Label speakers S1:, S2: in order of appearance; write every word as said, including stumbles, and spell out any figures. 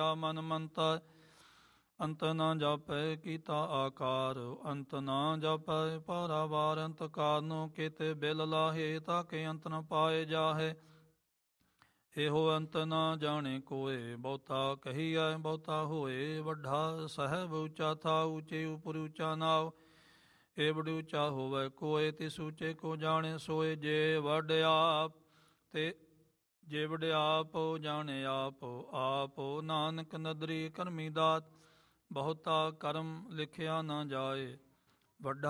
S1: ਮਨ ਮੰਤੈ। ਅੰਤ ਨਾ ਜਾਪੈ ਕੀਤਾ ਆਕਾਰ, ਅੰਤ ਨਾ ਜਾਪੈ ਪਾਰਾਵਾਰ। ਅੰਤ ਕਾਰਨੋ ਕੀਤੇ ਬਿਲ ਲਾਹੇ, ਤਾਕੇ ਅੰਤ ਨ ਪਾਏ ਜਾਹੇ। ਇਹੋ ਅੰਤ ਨਾ ਜਾਣੇ ਕੋਏ, ਬਹੁਤਾ ਕਹੀਐ ਬਹੁਤਾ ਹੋਏ। ਵੱਡਾ ਸਹਿਬ ਉੱਚਾ ਥਾ, ਉੱਚੇ ਉਪਰ ਉੱਚਾ ਨਾਉ। ਏਵੜ ਉੱਚਾ ਹੋਵੈ ਕੋਏ, ਤਿਸ ਉੱਚੇ ਕੋ ਜਾਣੇ ਸੋਏ। ਜੇ ਵਡ ਆਪ ਤੇ ਜੇ ਵਡ ਆਪ ਜਾਣੇ ਆਪ, ਆਪ ਨਾਨਕ ਨਦਰੀ ਕਰਮੀ ਦਾਤ। ਬਹੁਤਾ ਕਰਮ ਲਿਖਿਆ ਨਾ ਜਾਏ, ਵੱਡਾ